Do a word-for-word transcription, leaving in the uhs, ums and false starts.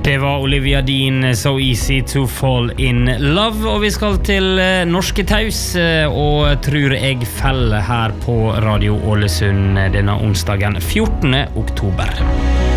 Det var Olivia Dean, So Easy to Fall in Love, og vi skal til uh, Norske Taus, uh, og tror jeg feller her på Radio Ålesund denne onsdagen fjortende oktober.